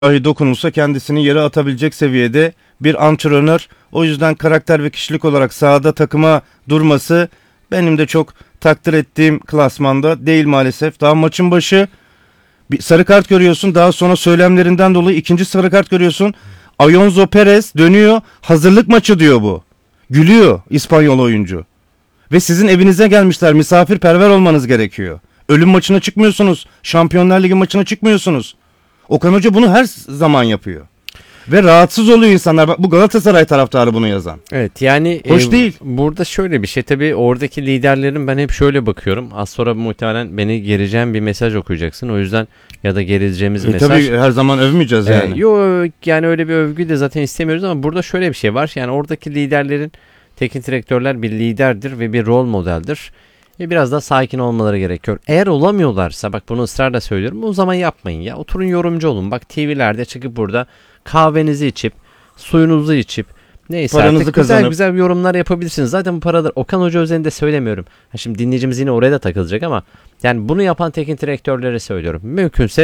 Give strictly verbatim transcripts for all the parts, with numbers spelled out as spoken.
dahi dokunulsa kendisini yere atabilecek seviyede bir antrenör. O yüzden karakter ve kişilik olarak sahada takıma durması benim de çok takdir ettiğim klasmanda değil maalesef. Daha maçın başı bir sarı kart görüyorsun, daha sonra söylemlerinden dolayı ikinci sarı kart görüyorsun. Alonso Perez dönüyor, hazırlık maçı diyor bu. Gülüyor İspanyol oyuncu. Ve sizin evinize gelmişler, misafirperver olmanız gerekiyor. Ölüm maçına çıkmıyorsunuz, Şampiyonlar Ligi maçına çıkmıyorsunuz. Okan Hoca bunu her zaman yapıyor. Ve rahatsız oluyor insanlar. Bak, bu Galatasaray taraftarı bunu yazan. Evet, yani hoş e, değil. Burada şöyle bir şey, tabii oradaki liderlerin, ben hep şöyle bakıyorum. Az sonra muhtemelen beni gereceğim bir mesaj okuyacaksın. O yüzden ya da gerileceğimiz E, mesaj. Tabii her zaman övmeyeceğiz E, yani. Yok yani öyle bir övgü de zaten istemiyoruz ama burada şöyle bir şey var. Yani oradaki liderlerin, teknik direktörler bir liderdir ve bir rol modeldir. E, biraz daha sakin olmaları gerekiyor. Eğer olamıyorlarsa, bak bunu ısrarla söylüyorum, o zaman yapmayın ya. Oturun, yorumcu olun. Bak T V'lerde çıkıp burada kahvenizi içip, suyunuzu içip, neyse paranızı artık kazanıp güzel güzel yorumlar yapabilirsiniz. Zaten bu paralar Okan Hoca özelinde söylemiyorum. Ha, şimdi dinleyicimiz yine oraya da takılacak ama yani bunu yapan teknik direktörlere söylüyorum. Mümkünse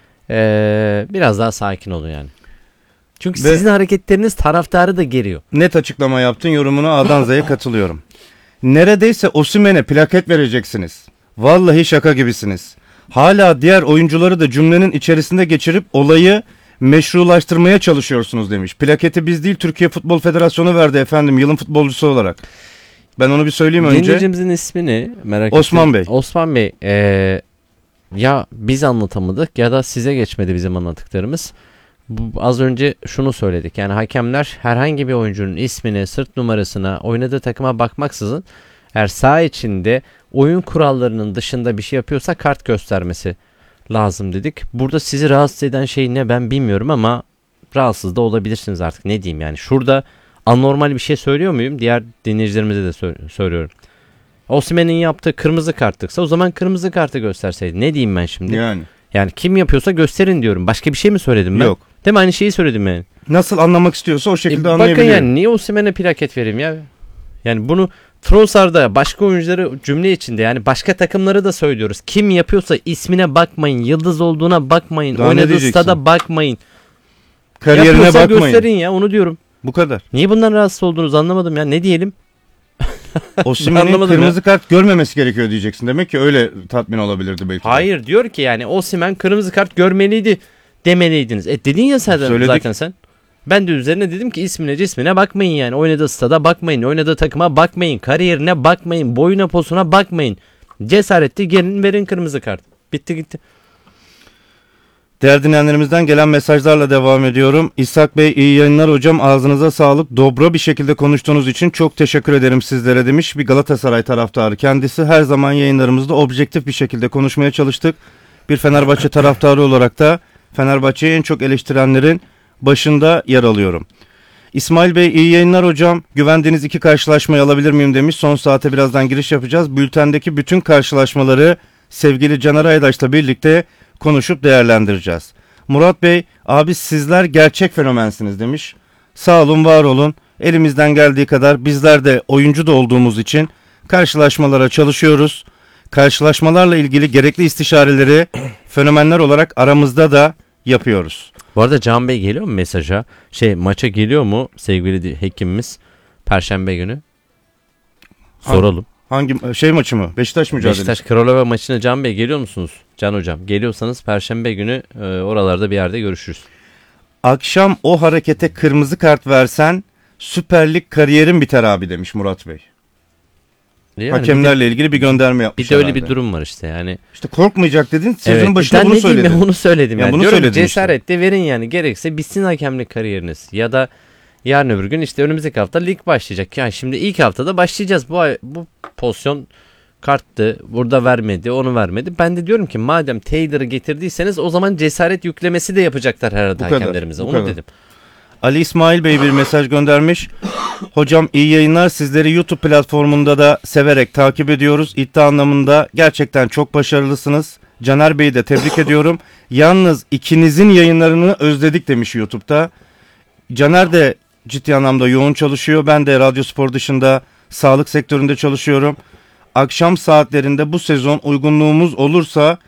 ee, biraz daha sakin olun yani. Çünkü Ve sizin hareketleriniz taraftarı da geriyor. net açıklama yaptın, yorumuna A'dan Z'ye katılıyorum. Neredeyse Osimhen'e plaket vereceksiniz. Vallahi şaka gibisiniz. Hala diğer oyuncuları da cümlenin içerisinde geçirip olayı meşrulaştırmaya çalışıyorsunuz demiş. Plaketi biz değil, Türkiye Futbol Federasyonu verdi efendim, yılın futbolcusu olarak. Ben onu bir söyleyeyim önce. Dinleyicimizin ismini merak ettim. Osman Bey. Osman Bey, ee, ya biz anlatamadık ya da size geçmedi bizim anlattıklarımız. Bu, az önce şunu söyledik. Yani hakemler herhangi bir oyuncunun ismine, sırt numarasına, oynadığı takıma bakmaksızın eğer saha içinde oyun kurallarının dışında bir şey yapıyorsa kart göstermesi lazım dedik. Burada sizi rahatsız eden şey ne ben bilmiyorum ama rahatsız da olabilirsiniz artık, ne diyeyim yani. Şurada anormal bir şey söylüyor muyum? Diğer dinleyicilerimize de sö- söylüyorum. Osimhen'in yaptığı kırmızı kartlıksa o zaman kırmızı kartı gösterseydi. Ne diyeyim ben şimdi? Yani. Yani kim yapıyorsa gösterin diyorum. Başka bir şey mi söyledim ben? Yok. Değil mi? Aynı şeyi söyledim yani. Nasıl anlamak istiyorsa o şekilde E, anlayabiliyor. Bakın yani niye Osimhen'e plaket vereyim ya? Yani bunu Trossard'a, başka oyuncuları cümle içinde, yani başka takımları da söylüyoruz. Kim yapıyorsa ismine bakmayın, yıldız olduğuna bakmayın, Daha oynadığı stada bakmayın. Kariyerine Yapıyorsa bakmayın. gösterin ya, onu diyorum. Bu kadar. Niye bundan rahatsız oldunuz anlamadım ya, ne diyelim? Osimhen'in Anlamadım kırmızı ya. kart görmemesi gerekiyor diyeceksin. Demek ki öyle tatmin olabilirdi belki. Hayır, diyor ki yani Osimhen kırmızı kart görmeliydi demeliydiniz. E dedin ya sen Söyledik. zaten sen. Ben de üzerine dedim ki ismine cismine bakmayın yani. Oynadığı stada bakmayın, oynadığı takıma bakmayın, kariyerine bakmayın, boyuna posuna bakmayın. Cesaretli gelin verin kırmızı kart. Bitti gitti. Değerli dinleyenlerimizden gelen mesajlarla devam ediyorum. İshak Bey, iyi yayınlar hocam, ağzınıza sağlık. Dobra bir şekilde konuştuğunuz için çok teşekkür ederim sizlere demiş. Bir Galatasaray taraftarı kendisi. Her zaman yayınlarımızda objektif bir şekilde konuşmaya çalıştık. Bir Fenerbahçe taraftarı olarak da Fenerbahçe'yi en çok eleştirenlerin başında yer alıyorum. İsmail Bey, iyi yayınlar hocam. Güvendiğiniz iki karşılaşmayı alabilir miyim demiş. Son saate birazdan giriş yapacağız. Bültendeki bütün karşılaşmaları sevgili Caner Aydaş'la birlikte konuşup değerlendireceğiz. Murat Bey, abi sizler gerçek fenomensiniz demiş. Sağ olun, var olun. Elimizden geldiği kadar bizler de oyuncu da olduğumuz için karşılaşmalara çalışıyoruz. Karşılaşmalarla ilgili gerekli istişareleri fenomenler olarak aramızda da yapıyoruz. Bu arada Can Bey geliyor mu mesaja? Şey, maça geliyor mu sevgili hekimimiz? Perşembe günü. Soralım. Hangi şey maçı mı? Beşiktaş mücadelesi. Beşiktaş Kralova maçına Can Bey geliyor musunuz? Can hocam geliyorsanız Perşembe günü e, oralarda bir yerde görüşürüz. Akşam o harekete kırmızı kart versen Süper Lig kariyerin biter abi demiş Murat Bey. Yani Hakemlerle bir de, ilgili bir gönderme yapmış. Bir de öyle herhalde. bir durum var işte yani. İşte korkmayacak dedin. Sezonun Evet, başında ben bunu ne diyeyim, söyledin. ben onu söyledim. Ya Yani. bunu Diyorum söyledin cesaretle işte. Verin yani, gerekse bitsin hakemlik kariyeriniz. Ya da yarın öbür gün işte önümüzdeki hafta lig başlayacak. Yani şimdi ilk haftada başlayacağız. Bu ay, bu pozisyon karttı. Burada vermedi, onu vermedi. Ben de diyorum ki madem Taylor'ı getirdiyseniz o zaman cesaret yüklemesi de yapacaklar herhalde Bu kadar, hakemlerimize. bu Onu kadar. dedim. Ali İsmail Bey bir mesaj göndermiş. Hocam iyi yayınlar. Sizleri YouTube platformunda da severek takip ediyoruz. İddia anlamında gerçekten çok başarılısınız. Caner Bey'i de tebrik ediyorum. Yalnız ikinizin yayınlarını özledik demiş YouTube'da. Caner de ciddi anlamda yoğun çalışıyor. Ben de radyo spor dışında sağlık sektöründe çalışıyorum. Akşam saatlerinde bu sezon uygunluğumuz olursa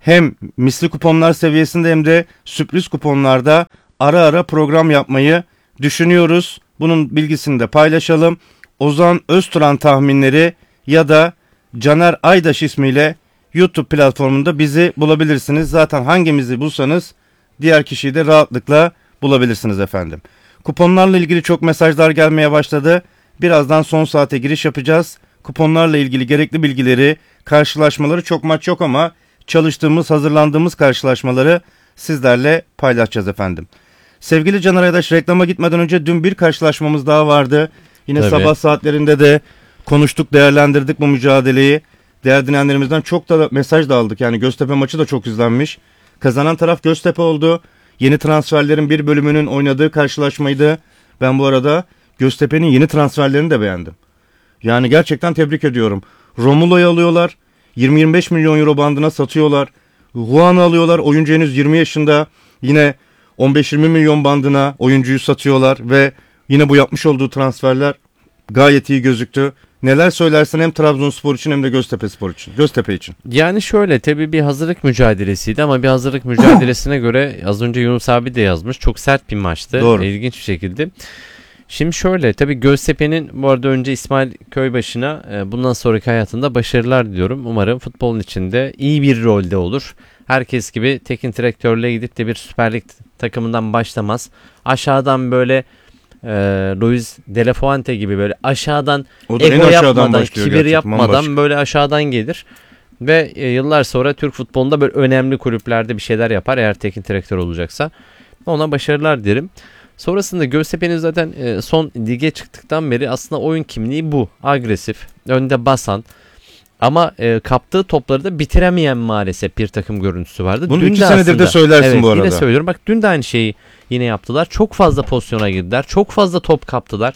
hem misli kuponlar seviyesinde hem de sürpriz kuponlarda ara ara program yapmayı düşünüyoruz. Bunun bilgisini de paylaşalım. Ozan Özturan tahminleri ya da Caner Aydaş ismiyle YouTube platformunda bizi bulabilirsiniz. Zaten hangimizi bulsanız diğer kişiyi de rahatlıkla bulabilirsiniz efendim. Kuponlarla ilgili çok mesajlar gelmeye başladı. Birazdan son saate giriş yapacağız. Kuponlarla ilgili gerekli bilgileri, karşılaşmaları, çok maç yok ama çalıştığımız, hazırlandığımız karşılaşmaları sizlerle paylaşacağız efendim. Sevgili Caner Aydaş, reklama gitmeden önce dün bir karşılaşmamız daha vardı. Yine Tabii. sabah saatlerinde de konuştuk, değerlendirdik bu mücadeleyi. Değerli dinleyenlerimizden çok da mesaj da aldık. Yani Göztepe maçı da çok izlenmiş. Kazanan taraf Göztepe oldu. Yeni transferlerin bir bölümünün oynadığı karşılaşmaydı. Ben bu arada Göztepe'nin yeni transferlerini de beğendim. Yani gerçekten tebrik ediyorum. Romulo'yu alıyorlar. yirmi yirmi beş milyon euro bandına satıyorlar. Juan'ı alıyorlar. Oyuncu henüz yirmi yaşında. Yine on beş yirmi milyon bandına oyuncuyu satıyorlar ve yine bu yapmış olduğu transferler gayet iyi gözüktü. Neler söylersin hem Trabzonspor için hem de Göztepespor için. Göztepe için. Yani şöyle, tabii bir hazırlık mücadelesiydi ama bir hazırlık mücadelesine göre az önce Yunus abi de yazmış. Çok sert bir maçtı. Doğru. İlginç bir şekilde. Şimdi şöyle, tabii Göztepe'nin bu arada önce İsmail Köybaşı'na e, bundan sonraki hayatında başarılar diliyorum. Umarım futbolun içinde iyi bir rolde olur. Herkes gibi teknik direktörlüğe gidip de bir Süper Lig takımından başlamaz. Aşağıdan böyle e, Luis de la Fuente gibi böyle aşağıdan O da en ego aşağıdan yapmadan, başlıyor kibir gerçekten, yapmadan bambaşka. böyle aşağıdan gelir. Ve e, yıllar sonra Türk futbolunda böyle önemli kulüplerde bir şeyler yapar eğer teknik direktör olacaksa. Ona başarılar derim. Sonrasında Göztepe'nin zaten e, son lige çıktıktan beri aslında oyun kimliği bu. Agresif, önde basan ama e, kaptığı topları da bitiremeyen maalesef bir takım görüntüsü vardı. Bunu Dün iki de senedir aslında, de söylersin evet, bu arada. Yine söylüyorum. Bak dün de aynı şeyi yine yaptılar. Çok fazla pozisyona girdiler. Çok fazla top kaptılar.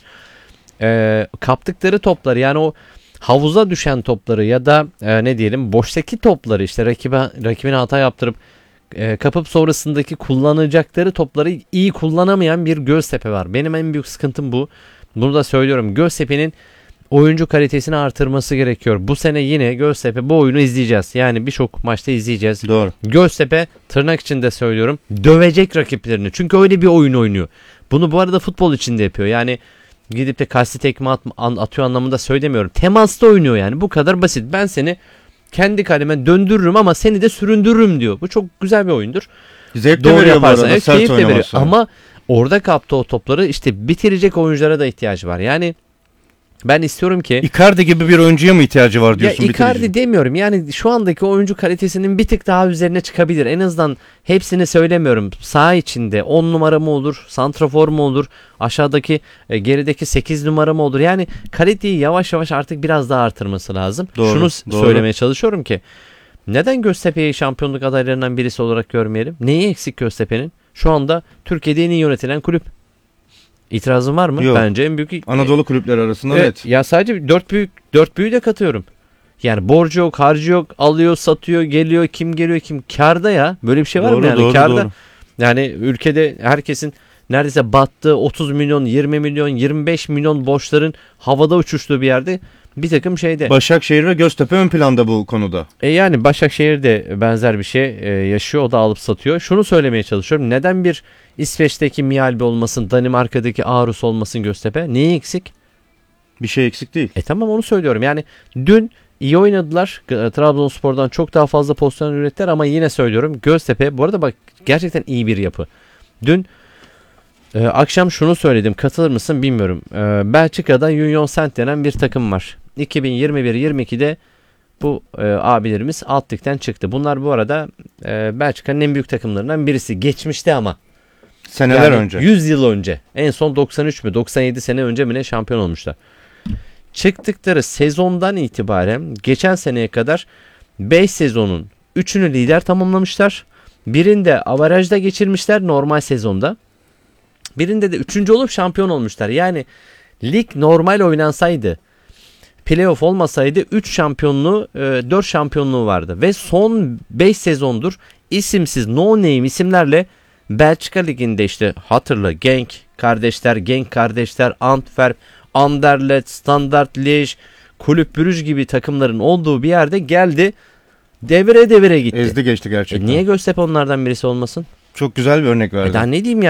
E, kaptıkları topları, yani o havuza düşen topları ya da e, ne diyelim boştaki topları, işte rakibe, rakibine hata yaptırıp e, kapıp sonrasındaki kullanacakları topları iyi kullanamayan bir Göztepe var. Benim en büyük sıkıntım bu. Bunu da söylüyorum. Göztepe'nin oyuncu kalitesini artırması gerekiyor. Bu sene yine Göztepe bu oyunu izleyeceğiz. Yani birçok maçta izleyeceğiz. Doğru. Göztepe, tırnak içinde söylüyorum, dövecek rakiplerini. Çünkü öyle bir oyun oynuyor. Bunu bu arada futbol içinde yapıyor. Yani gidip de kasti tekme at, atıyor anlamında söylemiyorum. Temaslı oynuyor yani. Bu kadar basit. Ben seni kendi kaleme döndürürüm ama seni de süründürürüm diyor. Bu çok güzel bir oyundur. Zevk de Doğru veriyor bu yaparsan. arada, Evet, sert keyif de veriyor. oynaması. Ama orada kaptığı o topları işte bitirecek oyunculara da ihtiyacı var. Yani ben istiyorum ki Icardi gibi bir oyuncuya mı ihtiyacı var ya diyorsun? Icardi bitirici? demiyorum. Yani şu andaki oyuncu kalitesinin bir tık daha üzerine çıkabilir. En azından hepsini söylemiyorum. Saha içinde on numara mı olur? Santrafor mu olur? Aşağıdaki e, gerideki sekiz numara mı olur? Yani kaliteyi yavaş yavaş artık biraz daha artırması lazım. Doğru, Şunu s- doğru. söylemeye çalışıyorum ki neden Göztepe'yi şampiyonluk adaylarından birisi olarak görmeyelim? Neyi eksik Göztepe'nin? Şu anda Türkiye'de en iyi yönetilen kulüp. İtirazın var mı? Yok. Bence en büyük Anadolu kulüpleri arasında Evet, net. ya sadece dört büyük dört büyüğü de katıyorum. Yani borcu yok, harcı yok, alıyor, satıyor, geliyor, kim geliyor, kim kârda ya. Böyle bir şey var Doğru, mı yani? doğru, Kârda. doğru. Yani ülkede herkesin neredeyse battığı otuz milyon, yirmi milyon, yirmi beş milyon borçların havada uçuştuğu bir yerde bir takım şeyde. Başakşehir ve Göztepe ön planda bu konuda. E yani Başakşehir de benzer bir şey e, yaşıyor. O da alıp satıyor. Şunu söylemeye çalışıyorum. Neden bir İsveç'teki Mjällby olmasın, Danimarka'daki Aarhus olmasın Göztepe? Neyi eksik? Bir şey eksik değil. E tamam, onu söylüyorum. Yani dün iyi oynadılar. G- Trabzonspor'dan çok daha fazla pozisyon ürettiler ama yine söylüyorum. Göztepe bu arada bak gerçekten iyi bir yapı. Dün e, akşam şunu söyledim. Katılır mısın bilmiyorum. E, Belçika'da Union Saint denen bir takım var. iki bin yirmi bir yirmi ikide bu e, abilerimiz alt ligden çıktı. Bunlar bu arada e, Belçika'nın en büyük takımlarından birisi. Geçmişte ama. Seneler Yani önce. yüz yıl önce. En son doksan üç mü doksan yedi sene önce mi ne şampiyon olmuşlar. Çıktıkları sezondan itibaren geçen seneye kadar beş sezonun üçünü lider tamamlamışlar. Birinde avarajda geçirmişler normal sezonda. Birinde de üçüncü olup şampiyon olmuşlar. Yani lig normal oynansaydı, playoff olmasaydı üç şampiyonluğu, dört şampiyonluğu vardı. Ve son beş sezondur isimsiz no name isimlerle Belçika Ligi'nde işte hatırla Genk kardeşler, Genk kardeşler, Antwerp, Anderlecht, Standard Liège, Kulüp Brugge gibi takımların olduğu bir yerde geldi. Devire devire gitti. Ezdi geçti E gerçekten. niye Göztepe onlardan birisi olmasın? Çok güzel bir örnek E verdi. daha ne diyeyim